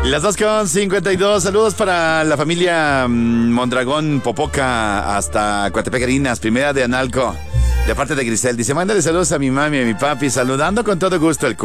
Las 2:52. Saludos para la familia Mondragón Popoca hasta Coatepec Harinas, primera de Analco. De parte de Grisel. Dice, mándale saludos a mi mami y a mi papi, saludando con todo gusto el